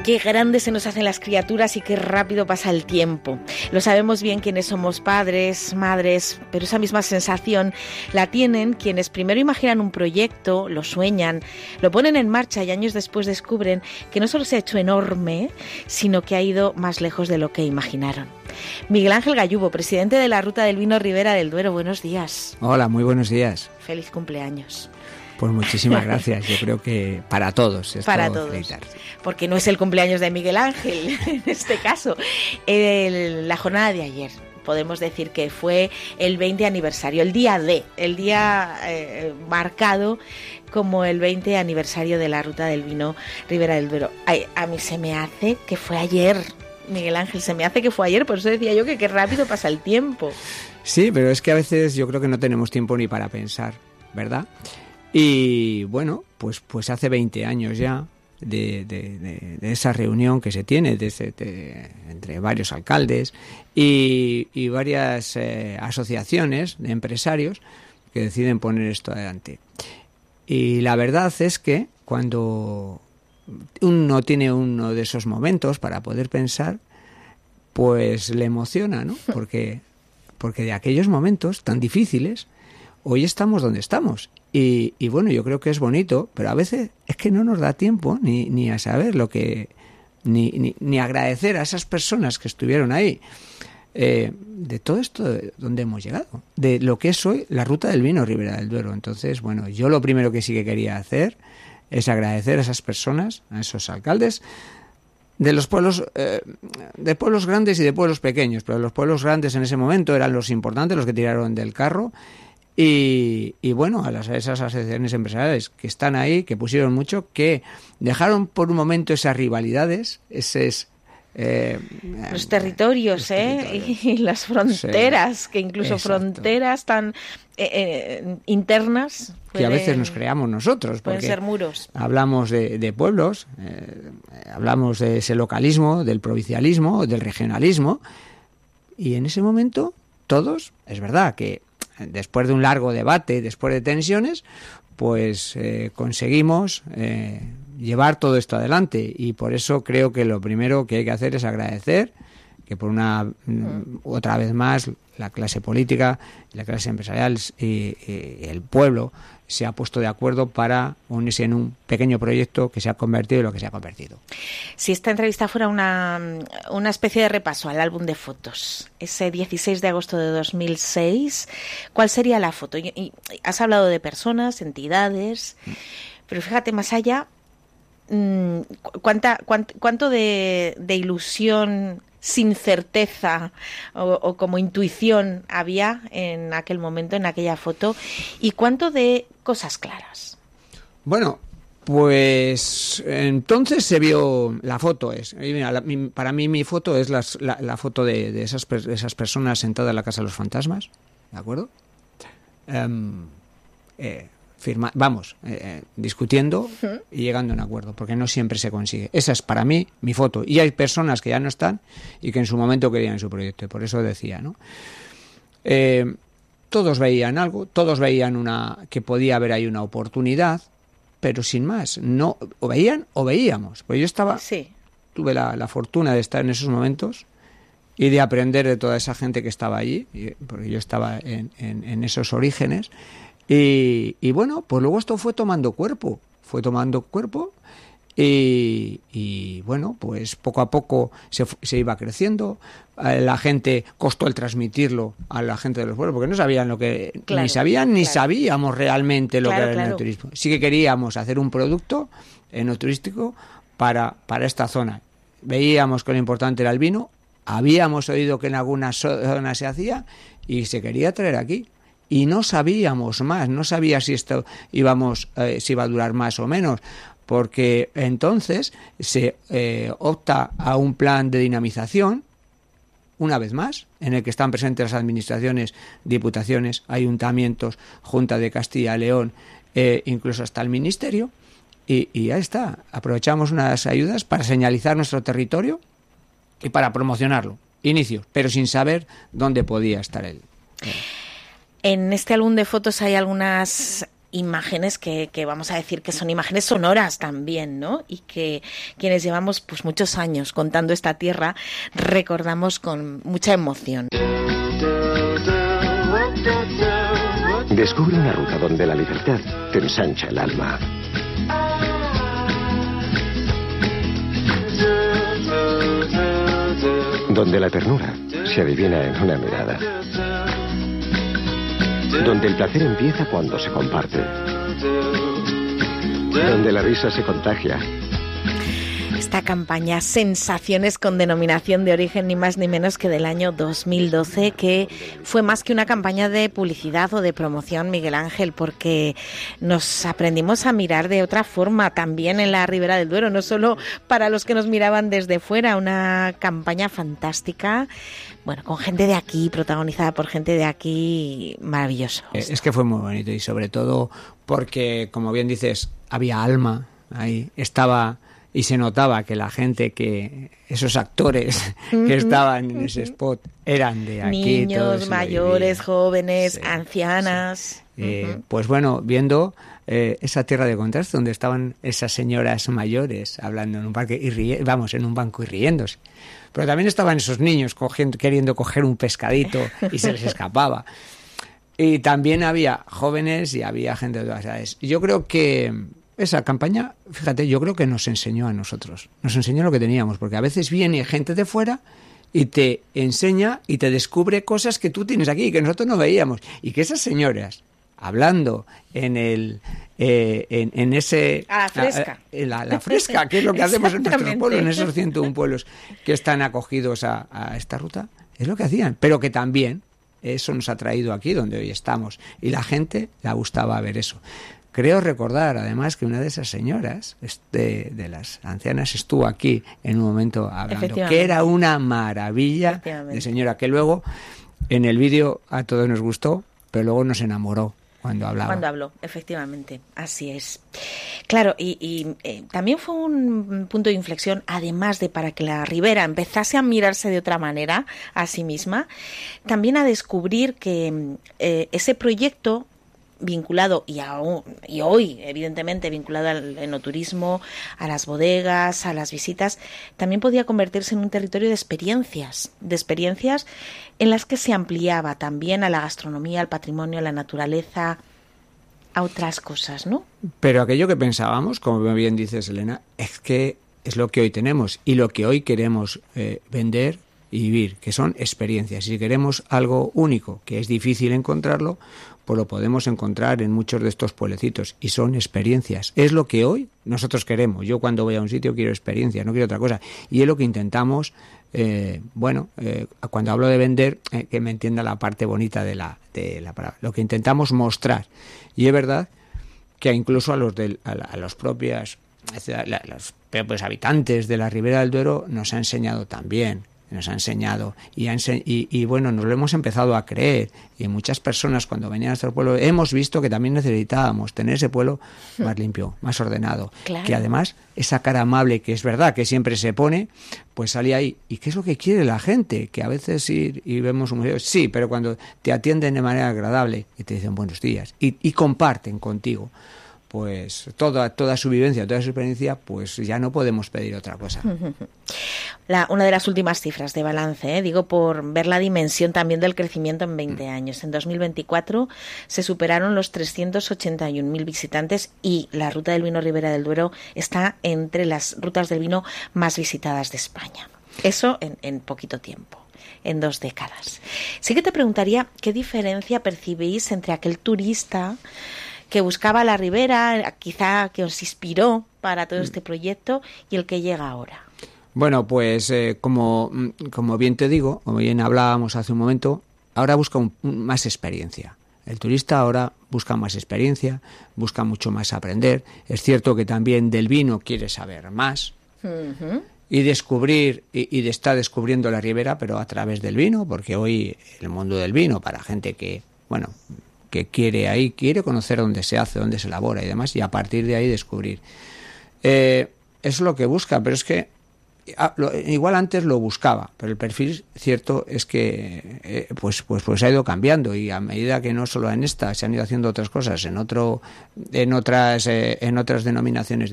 Qué grandes se nos hacen las criaturas y qué rápido pasa el tiempo. Lo sabemos bien quienes somos padres, madres, pero esa misma sensación la tienen quienes primero imaginan un proyecto, lo sueñan, lo ponen en marcha y años después descubren que no solo se ha hecho enorme, sino que ha ido más lejos de lo que imaginaron. Miguel Ángel Gallubo, presidente de la Ruta del Vino Ribera del Duero, buenos días. Hola, muy buenos días. Feliz cumpleaños. Pues muchísimas gracias. Yo creo que para todos. Para todos. Felicitar. Porque no es el cumpleaños de Miguel Ángel, en este caso. La jornada de ayer, podemos decir que fue el 20 aniversario, el día marcado como el 20 aniversario de la Ruta del Vino Ribera del Duero. A mí se me hace que fue ayer, Miguel Ángel, se me hace que fue ayer, por eso decía yo que qué rápido pasa el tiempo. Sí, pero es que a veces yo creo que no tenemos tiempo ni para pensar, ¿verdad? Y bueno, pues hace 20 años ya de esa reunión que se tiene entre varios alcaldes y varias asociaciones de empresarios que deciden poner esto adelante. Y la verdad es que cuando uno tiene uno de esos momentos para poder pensar, pues le emociona, ¿no? Porque de aquellos momentos tan difíciles, hoy estamos donde estamos. Y bueno, yo creo que es bonito, pero a veces es que no nos da tiempo ni a saber lo que... ni agradecer a esas personas que estuvieron ahí. De todo esto, de donde hemos llegado, de lo que es hoy la Ruta del Vino Ribera del Duero. Entonces, bueno, yo lo primero que sí que quería hacer es agradecer a esas personas, a esos alcaldes, de los pueblos, de pueblos grandes y de pueblos pequeños, pero los pueblos grandes en ese momento eran los importantes, los que tiraron del carro. Y bueno, esas asociaciones empresariales que están ahí, que pusieron mucho, que dejaron por un momento esas rivalidades, los territorios, y las fronteras, sí, que incluso exacto, fronteras tan internas que a veces nos creamos nosotros, pueden porque ser muros. Hablamos de pueblos, hablamos de ese localismo, del provincialismo, del regionalismo, y en ese momento todos, es verdad que después de un largo debate, después de tensiones, pues conseguimos llevar todo esto adelante, y por eso creo que lo primero que hay que hacer es agradecer que por otra vez más la clase política, la clase empresarial y el pueblo se ha puesto de acuerdo para unirse en un pequeño proyecto que se ha convertido en lo que se ha convertido. Si esta entrevista fuera una especie de repaso al álbum de fotos, ese 16 de agosto de 2006, ¿cuál sería la foto? Y has hablado de personas, entidades, pero fíjate más allá, ¿cuánto de ilusión sin certeza o como intuición había en aquel momento, en aquella foto, y cuánto de cosas claras? Bueno, pues entonces se vio, la foto es, mira, para mí mi foto es la foto de esas personas sentadas en la Casa de los Fantasmas, ¿de acuerdo? Discutiendo y llegando a un acuerdo, porque no siempre se consigue. Esa es para mí mi foto, y hay personas que ya no están y que en su momento querían su proyecto, y por eso decía, ¿no? Todos veían algo, todos veían que podía haber ahí una oportunidad, pero sin más, no, o veían o veíamos. Pues yo tuve la fortuna de estar en esos momentos y de aprender de toda esa gente que estaba allí, porque yo estaba en esos orígenes. Y bueno, pues luego esto fue tomando cuerpo y bueno, pues poco a poco se iba creciendo. La gente, costó el transmitirlo a la gente de los pueblos, porque no sabían lo que, ni sabíamos realmente lo que era el enoturismo. Sí que queríamos hacer un producto enoturístico para esta zona. Veíamos que lo importante era el vino, habíamos oído que en algunas zonas se hacía y se quería traer aquí. Y no sabíamos más, no sabía si esto si iba a durar más o menos, porque entonces se opta a un plan de dinamización, una vez más, en el que están presentes las administraciones, diputaciones, ayuntamientos, Junta de Castilla y León, incluso hasta el Ministerio, y ya está. Aprovechamos unas ayudas para señalizar nuestro territorio y para promocionarlo, inicios, pero sin saber dónde podía estar él. En este álbum de fotos hay algunas imágenes que vamos a decir que son imágenes sonoras también, ¿no? Y que quienes llevamos pues muchos años contando esta tierra recordamos con mucha emoción. Descubre una ruta donde la libertad te ensancha el alma. Donde la ternura se adivina en una mirada. Donde el placer empieza cuando se comparte. Donde la risa se contagia. Esta campaña Sensaciones, con denominación de origen ni más ni menos que del año 2012, que fue más que una campaña de publicidad o de promoción, Miguel Ángel, porque nos aprendimos a mirar de otra forma también en la Ribera del Duero, no solo para los que nos miraban desde fuera, una campaña fantástica, bueno, con gente de aquí, protagonizada por gente de aquí, maravilloso. Es que fue muy bonito y sobre todo porque, como bien dices, había alma ahí, estaba... Y se notaba que la gente, que esos actores que estaban en ese spot eran de aquí. Niños, mayores, jóvenes, sí, ancianas. Sí. Pues bueno, viendo esa tierra de contraste donde estaban esas señoras mayores hablando en un parque en un banco y riéndose. Pero también estaban esos niños queriendo coger un pescadito y se les escapaba. Y también había jóvenes y había gente de todas edades. Y yo creo que esa campaña, fíjate, yo creo que nos enseñó a nosotros, nos enseñó lo que teníamos, porque a veces viene gente de fuera y te enseña y te descubre cosas que tú tienes aquí y que nosotros no veíamos, y que esas señoras hablando en ese a la fresca, la fresca, que es lo que hacemos en nuestros pueblos, en esos 101 pueblos que están acogidos a esta ruta, es lo que hacían, pero que también eso nos ha traído aquí donde hoy estamos, y la gente le gustaba ver eso. Creo recordar, además, que una de esas señoras, de las ancianas, estuvo aquí en un momento hablando, que era una maravilla de señora, que luego en el vídeo a todos nos gustó, pero luego nos enamoró cuando hablaba. Cuando habló, efectivamente, así es. Claro, y también fue un punto de inflexión, además de para que la Ribera empezase a mirarse de otra manera a sí misma, también a descubrir que ese proyecto vinculado y hoy evidentemente vinculado al enoturismo, a las bodegas, a las visitas, también podía convertirse en un territorio de experiencias en las que se ampliaba también a la gastronomía, al patrimonio, a la naturaleza, a otras cosas, ¿no? Pero aquello que pensábamos, como bien dices, Elena, es que es lo que hoy tenemos y lo que hoy queremos vender y vivir, que son experiencias. Si queremos algo único, que es difícil encontrarlo, pues lo podemos encontrar en muchos de estos pueblecitos, y son experiencias. Es lo que hoy nosotros queremos. Yo cuando voy a un sitio quiero experiencias, no quiero otra cosa. Y es lo que intentamos, cuando hablo de vender, que me entienda la parte bonita de la palabra. Lo que intentamos mostrar. Y es verdad que incluso a los propios habitantes de la Ribera del Duero nos ha enseñado también. Nos ha enseñado y bueno, nos lo hemos empezado a creer, y muchas personas cuando venían a nuestro pueblo hemos visto que también necesitábamos tener ese pueblo más limpio, más ordenado, claro. Que además esa cara amable, que es verdad que siempre se pone, pues salía ahí. ¿Y qué es lo que quiere la gente? Que a veces ir y vemos un museo, sí, pero cuando te atienden de manera agradable y te dicen buenos días y comparten contigo pues toda su vivencia, toda su experiencia, pues ya no podemos pedir otra cosa. Una de las últimas cifras de balance, digo, por ver la dimensión también del crecimiento en 20 años. En 2024 se superaron los 381.000 visitantes y la Ruta del Vino Ribera del Duero está entre las rutas del vino más visitadas de España. Eso en poquito tiempo, en 2 décadas. Sí que te preguntaría, ¿qué diferencia percibís entre aquel turista que buscaba la Ribera, quizá que os inspiró para todo este proyecto, y el que llega ahora? Bueno, pues como bien te digo, como bien hablábamos hace un momento, ahora busca más experiencia. El turista ahora busca más experiencia, busca mucho más aprender. Es cierto que también del vino quiere saber más y descubrir, y está descubriendo la Ribera, pero a través del vino, porque hoy el mundo del vino, para gente que quiere conocer dónde se hace, dónde se elabora y demás, y a partir de ahí descubrir. Es lo que busca, pero es que igual antes lo buscaba, pero el perfil cierto es que pues ha ido cambiando, y a medida que no solo en esta se han ido haciendo otras cosas en otras denominaciones